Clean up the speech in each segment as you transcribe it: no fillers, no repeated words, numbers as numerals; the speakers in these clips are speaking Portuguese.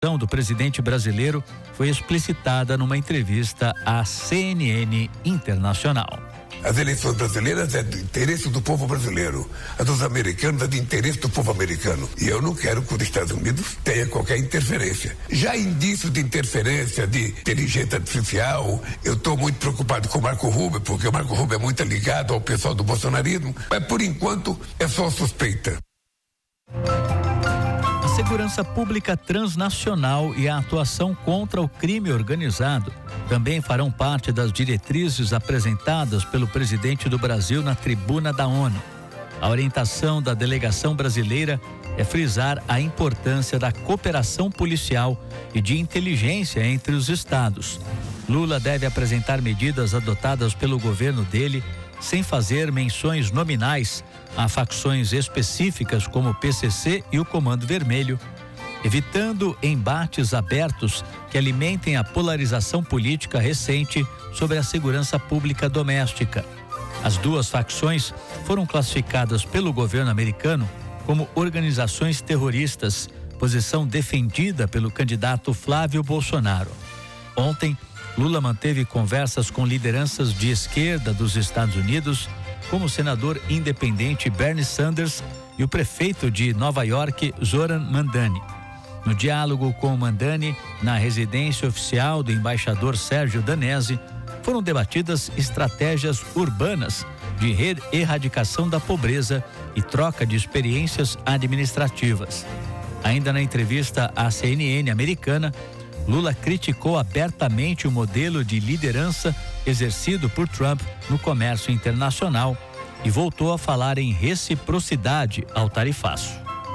do presidente brasileiro foi explicitada numa entrevista à CNN Internacional. As eleições brasileiras é do interesse do povo brasileiro. A dos americanos é do interesse do povo americano. E eu não quero que os Estados Unidos tenha qualquer interferência. Já indícios de interferência, de inteligência artificial, eu estou muito preocupado com o Marco Rubio, porque o Marco Rubio é muito ligado ao pessoal do bolsonarismo, mas por enquanto é só suspeita. A segurança pública transnacional e a atuação contra o crime organizado também farão parte das diretrizes apresentadas pelo presidente do Brasil na tribuna da ONU. A orientação da delegação brasileira é frisar a importância da cooperação policial e de inteligência entre os estados. Lula deve apresentar medidas adotadas pelo governo dele, sem fazer menções nominais a facções específicas como o PCC e o Comando Vermelho, evitando embates abertos que alimentem a polarização política recente sobre a segurança pública doméstica. As duas facções foram classificadas pelo governo americano como organizações terroristas, posição defendida pelo candidato Flávio Bolsonaro. Ontem, Lula manteve conversas com lideranças de esquerda dos Estados Unidos, como o senador independente Bernie Sanders e o prefeito de Nova York, Zoran Mandani. No diálogo com Mandani, na residência oficial do embaixador Sérgio Danesi, foram debatidas estratégias urbanas de erradicação da pobreza e troca de experiências administrativas. Ainda na entrevista à CNN americana, Lula criticou abertamente o modelo de liderança exercido por Trump no comércio internacional e voltou a falar em reciprocidade ao tarifaço.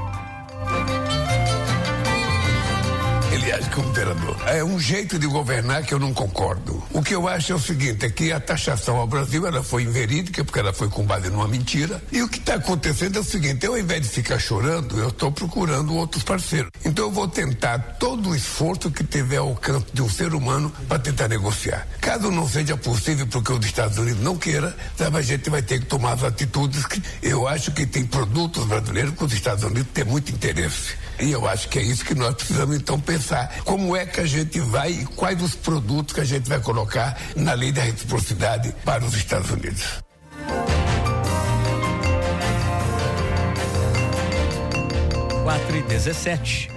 Ele age como imperador. É um jeito de governar que eu não concordo. O que eu acho é o seguinte, é que a taxação ao Brasil, ela foi inverídica, porque ela foi com base numa mentira. E o que está acontecendo é o seguinte, eu, ao invés de ficar chorando, eu estou procurando outros parceiros. Então eu vou tentar todo o esforço que tiver ao alcance de um ser humano para tentar negociar. Caso não seja possível, porque os Estados Unidos não queira, sabe, a gente vai ter que tomar as atitudes que eu acho que tem produtos brasileiros que os Estados Unidos têm muito interesse. E eu acho que é isso que nós precisamos então pensar. Como é que a gente vai e quais os produtos que a gente vai colocar na lei da reciprocidade para os Estados Unidos. Quatro e 17.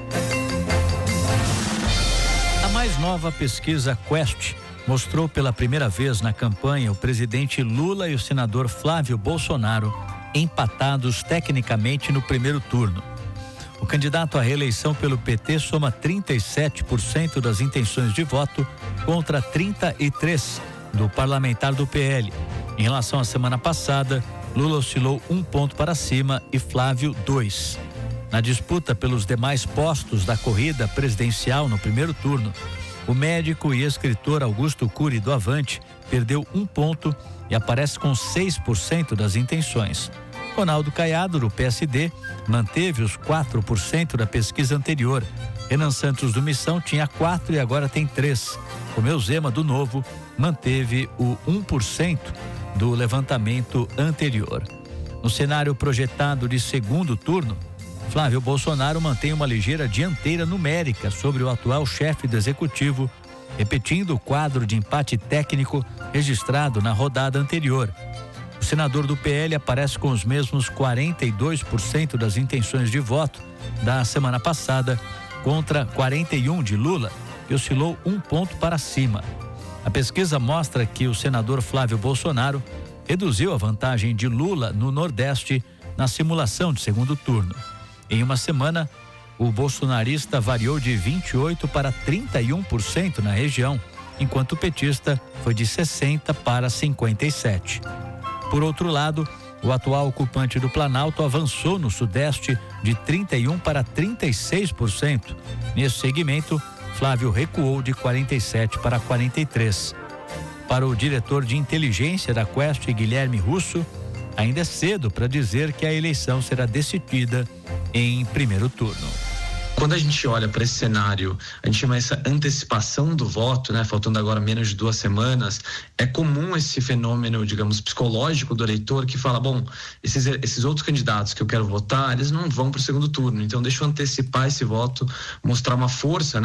A mais nova pesquisa Quest mostrou pela primeira vez na campanha o presidente Lula e o senador Flávio Bolsonaro empatados tecnicamente no primeiro turno. O candidato à reeleição pelo PT soma 37% das intenções de voto contra 33% do parlamentar do PL. Em relação à semana passada, Lula oscilou 1 ponto para cima e Flávio 2. Na disputa pelos demais postos da corrida presidencial no primeiro turno, o médico e escritor Augusto Cury do Avante perdeu 1 ponto e aparece com 6% das intenções. Ronaldo Caiado, do PSD, manteve os 4% da pesquisa anterior. Renan Santos, do Missão, tinha 4% e agora tem 3%. Romeu Zema, do Novo, manteve o 1% do levantamento anterior. No cenário projetado de segundo turno, Flávio Bolsonaro mantém uma ligeira dianteira numérica sobre o atual chefe do Executivo, repetindo o quadro de empate técnico registrado na rodada anterior. O senador do PL aparece com os mesmos 42% das intenções de voto da semana passada, contra 41% de Lula, que oscilou 1 ponto para cima. A pesquisa mostra que o senador Flávio Bolsonaro reduziu a vantagem de Lula no Nordeste na simulação de segundo turno. Em uma semana, o bolsonarista variou de 28% para 31% na região, enquanto o petista foi de 60% para 57%. Por outro lado, o atual ocupante do Planalto avançou no Sudeste de 31% para 36%. Nesse segmento, Flávio recuou de 47% para 43%. Para o diretor de inteligência da Quest, Guilherme Russo, ainda é cedo para dizer que a eleição será decidida em primeiro turno. Quando a gente olha para esse cenário, a gente chama essa antecipação do voto, né? Faltando agora menos de 2 semanas, é comum esse fenômeno, digamos, psicológico do eleitor que fala, bom, esses outros candidatos que eu quero votar, eles não vão para o segundo turno, então deixa eu antecipar esse voto, mostrar uma força, né?